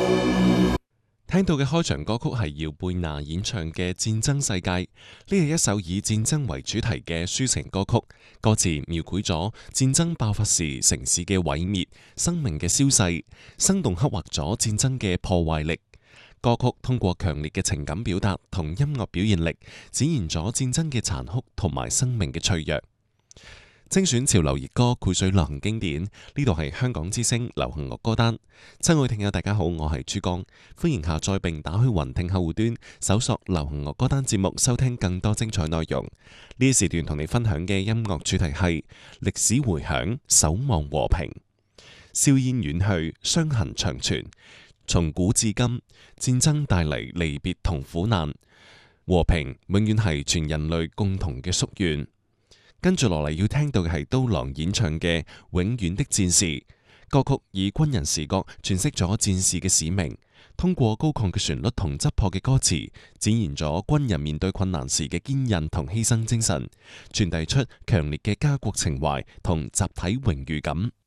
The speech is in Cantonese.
聽到嘅開場歌曲係姚貝娜演唱嘅《戰爭世界》，呢係一首以戰爭為主題嘅抒情歌曲，歌詞描繪咗戰爭爆發時城市嘅毀滅、生命嘅消逝，生動刻畫咗戰爭嘅破壞力。歌曲通過強烈嘅情感表達同音樂表現力，展現咗戰爭嘅殘酷同埋生命嘅脆弱。精選潮流熱歌，膾炙流行經典。呢度係香港之聲流行樂歌單。親愛聽友大家好，我係珠江，歡迎下載並打開雲聽客戶端，搜索流行樂歌單節目，收聽更多精彩內容。呢一時段同你分享嘅音樂主題係歷史回響，守望和平。硝煙遠去，傷痕長存。從古至今，戰爭帶嚟離別同苦難，和平永遠係全人類共同嘅夙願。跟住落嚟要聽到嘅係刀郎演唱嘅《永遠的戰士》歌曲，以軍人視角詮釋咗戰士嘅使命，通過高亢嘅旋律同質樸嘅歌詞，展現咗軍人面對困難時嘅堅韌同犧牲精神，傳遞出強烈嘅家國情懷同集體榮譽感。